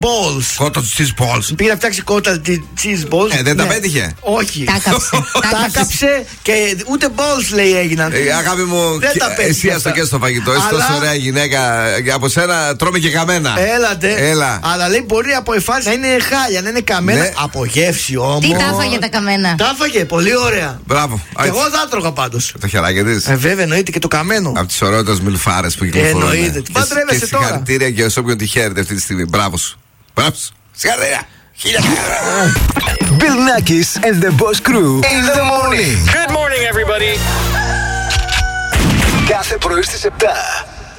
balls. Cottage cheese balls. Πήγε να φτιάξει cottage cheese balls. Δεν τα πέτυχε. Όχι. Τα έκαψε και ούτε balls λέει έγιναν. Αγάπη μου, δεν τα πέτυχε. εσύ άστο και στο φαγητό. Είσαι τόσο ωραία γυναίκα. Από σένα τρώμε και καμένα. Έλα. Αλλά λέει μπορεί από εφάση να είναι χάλια, να είναι καμένα. Ναι. Από γεύση όμως. Τι τα έφαγε τα καμένα. Τα έφαγε, πολύ ωραία. Μπράβο. Και εγώ θα τρώγα πάντως. Το χεράκι της. Βέβαια, εννοείται και το καμένο. Από τις ωραίες μιλφάρες που κυκλοφορούν. Εννοείται. Τι παντρεύεσαι τώρα. Συγχαρητήρια και σε όποιον τη χαίρεται αυτή τη στιγμή. Μπράβο σου. Μπράβο σου. Συγχαρητήρια. Bill Nackis and the Boss Crew in the morning. Good morning, everybody. Κάθε πρωί στις 7.